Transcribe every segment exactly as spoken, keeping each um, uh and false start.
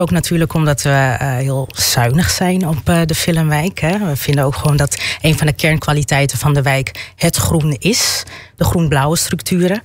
Ook natuurlijk omdat we uh, heel zuinig zijn op uh, de Filmwijk. Hè. We vinden ook gewoon dat een van de kernkwaliteiten van de wijk het groen is. De groen-blauwe structuren.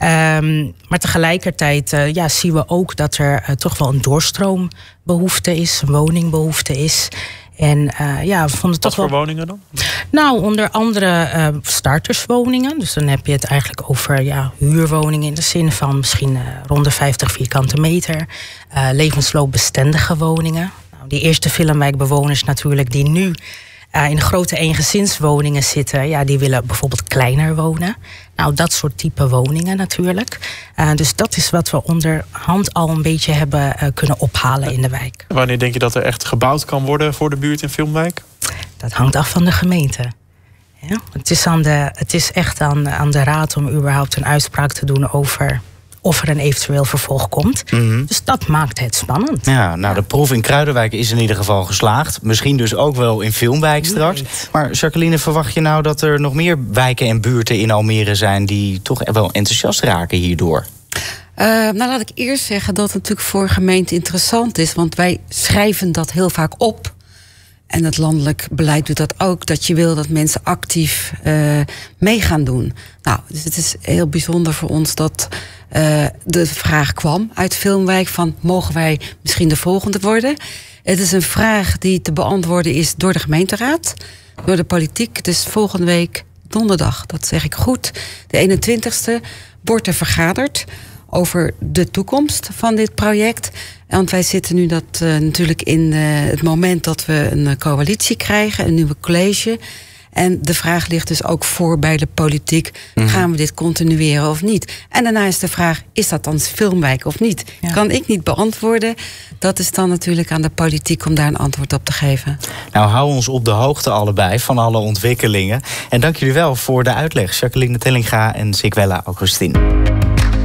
Um, maar tegelijkertijd uh, ja, zien we ook dat er uh, toch wel een doorstroombehoefte is. Een woningbehoefte is. En uh, ja, we vonden toch Wat voor wel... woningen dan? Nou, onder andere uh, starterswoningen. Dus dan heb je het eigenlijk over ja, huurwoningen in de zin van misschien uh, rond de vijftig vierkante meter. Uh, levensloopbestendige woningen. Nou, die eerste Filmwijkbewoners natuurlijk die nu uh, in grote eengezinswoningen zitten. Ja, die willen bijvoorbeeld kleiner wonen. Nou, dat soort type woningen natuurlijk. Uh, dus dat is wat we onderhand al een beetje hebben uh, kunnen ophalen in de wijk. Wanneer denk je dat er echt gebouwd kan worden voor de buurt in Filmwijk? Dat hangt af van de gemeente. Ja, het, is aan de, het is echt aan, aan de raad om überhaupt een uitspraak te doen over of er een eventueel vervolg komt. Mm-hmm. Dus dat maakt het spannend. Ja, nou, de proef in Kruidenwijk is in ieder geval geslaagd. Misschien dus ook wel in Filmwijk straks. Maar Jacqueline, verwacht je nou dat er nog meer wijken en buurten in Almere zijn die toch wel enthousiast raken hierdoor? Uh, nou, laat ik eerst zeggen dat het natuurlijk voor gemeente interessant is. Want wij schrijven dat heel vaak op. En het landelijk beleid doet dat ook. Dat je wil dat mensen actief uh, mee gaan doen. Nou, dus het is heel bijzonder voor ons dat uh, de vraag kwam uit Filmwijk van mogen wij misschien de volgende worden? Het is een vraag die te beantwoorden is door de gemeenteraad, door de politiek. Dus volgende week donderdag, dat zeg ik goed, de eenentwintigste wordt er vergaderd over de toekomst van dit project. Want wij zitten nu dat, uh, natuurlijk in uh, het moment dat we een uh, coalitie krijgen, een nieuwe college. En de vraag ligt dus ook voor bij de politiek. Mm-hmm. Gaan we dit continueren of niet? En daarna is de vraag, is dat dan Filmwijk of niet? Ja. Kan ik niet beantwoorden. Dat is dan natuurlijk aan de politiek om daar een antwoord op te geven. Nou, hou ons op de hoogte allebei van alle ontwikkelingen. En dank jullie wel voor de uitleg. Jacqueline Tellinga en Sikwella Augustin.